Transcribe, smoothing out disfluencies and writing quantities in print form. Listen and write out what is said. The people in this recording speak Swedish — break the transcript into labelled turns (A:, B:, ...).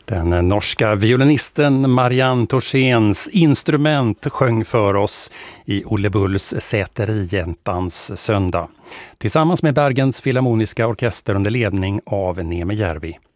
A: Den norska violinisten Marianne Torséns instrument sjöng för oss i Olle Bulls Säterijäntans söndag. Tillsammans med Bergens Filharmoniska orkester under ledning av Neeme Järvi.